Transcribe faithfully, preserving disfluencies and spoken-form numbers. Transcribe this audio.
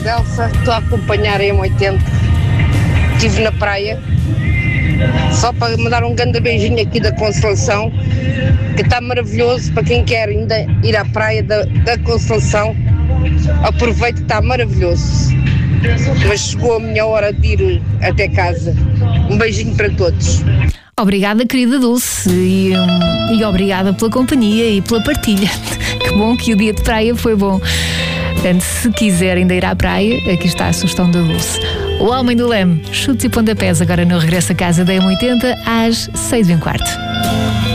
Elsa, estou a acompanhar a M oitenta. Estive na praia, só para me dar um grande beijinho aqui da Consolação, que está maravilhoso para quem quer ainda ir à praia da, da Consolação. Aproveito que está maravilhoso. Mas chegou a minha hora de ir até casa. Um beijinho para todos. Obrigada, querida Dulce, e, um, e obrigada pela companhia e pela partilha. Que bom que o dia de praia foi bom. Portanto, se quiserem ainda ir à praia, aqui está a sugestão da Dulce. O Homem do Leme, chutes e pontapés, agora no Regresso a Casa da M oitenta, às seis e um quarto.